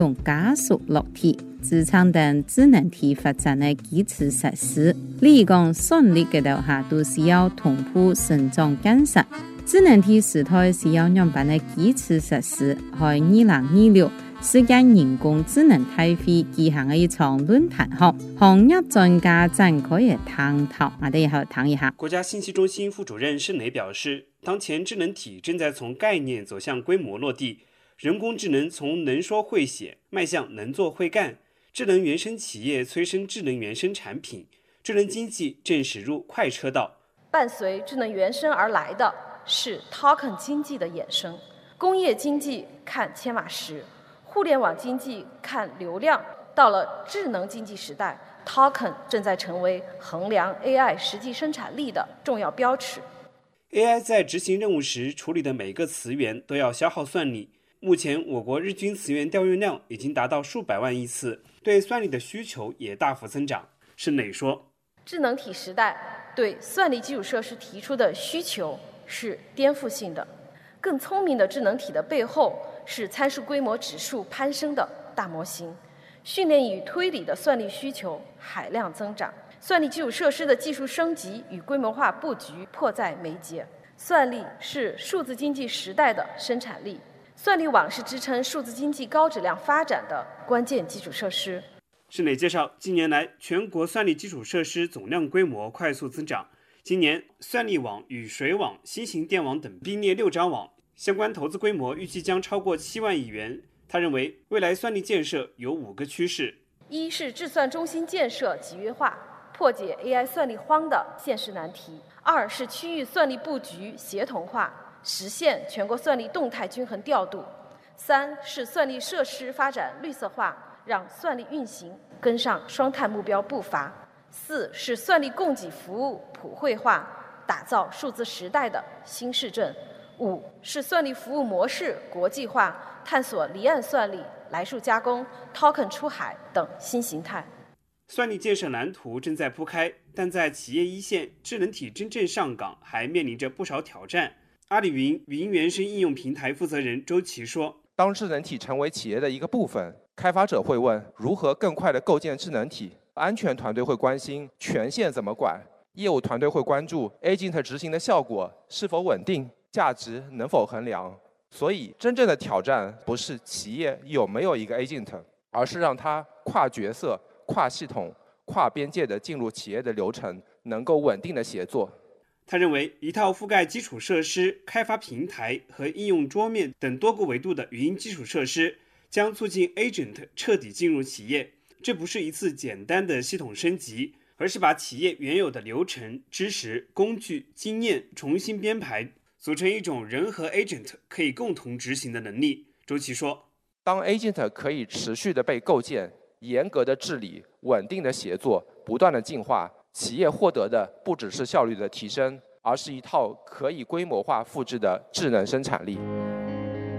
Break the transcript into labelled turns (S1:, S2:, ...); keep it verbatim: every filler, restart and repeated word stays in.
S1: 用加速落地、支撑等智能體發展的基礎設施。例如講算力嘅度下都需要同步成長建設。智能體時代需要兩版的基礎設施，喺二零二六世界人工智能大會舉行一場論壇後，行業專家展開嘅探討。我哋以後談一下。
S2: 國家信息中心副主任盛磊表示，當前智能體正在從概念走向規模落地，人工智能從能說會寫邁向能做會幹，智能原生企業催生智能原生產品，智能經濟正駛入快車道。
S3: 伴隨智能原生而來的是 token 經濟的衍生，工業經濟看千瓦時，互聯網經濟看流量，到了智能經濟時代 ，token 正在成為衡量 A I 實際生產力的重要標尺。
S2: A I 在執行任務時處理的每個詞源都要消耗算力。目前我國日均詞源調用量已經達到數百萬億次，對算力的需求也大幅增長。盛磊說，
S3: 智能體時代對算力基礎設施提出的需求是顛覆性的。更聰明的智能體的背後是參數規模指數攀升的大模型，訓練與推理的算力需求海量增長，算力基礎設施的技術升級與規模化佈局迫在眉睫。算力是數字經濟時代的生產力，算力網是支撐數字經濟高質量發展的關鍵基礎設施。
S2: 盛磊介紹，近年來全國算力基礎設施總量規模快速增長，今年算力網與水網、新型電網等並列六張網，相關投資規模預計將超過七萬億元。他認為，未來算力建設有五個趨勢：
S3: 一是智算中心建設集約化，破解 A I 算力荒的現實難題；二是區域算力佈局協同化，實現全國算力動態均衡調度；三是算力設施發展綠色化，讓算力運行跟上雙碳目標步伐；四是算力供給服務普惠化，打造數字時代的新市鎮；五是算力服務模式國際化，探索離岸算力、來數加工、token 出海等新形態。
S2: 算力建設藍圖正在鋪開，但在企業一線，智能體真正上崗還面臨着不少挑戰。阿里雲雲原生應用平台負責人周琦說，
S4: 當智能體成為企業的一個部分，開發者會問如何更快地構建智能體，安全團隊會關心權限怎麼管，業務團隊會關注 agent 執行的效果是否穩定，價值能否衡量。所以真正的挑戰不是企業有沒有一個 agent， 而是讓它跨角色、跨系統、跨邊界的進入企業的流程，能夠穩定的協作。
S2: 他認為，一套覆蓋基礎設施、開發平台和應用桌面等多個維度的語音基礎設施，將促進 agent 徹底進入企業。這不是一次簡單的系統升級，而是把企業原有的流程、知識、工具、經驗重新編排，組成一種人和 agent 可以共同執行的能力。周琦說，
S4: 當 agent 可以持續的被構建、嚴格的治理、穩定的協作、不斷的進化，企業獲得的不只是效率的提升，而是一套可以規模化複製的智能生產力。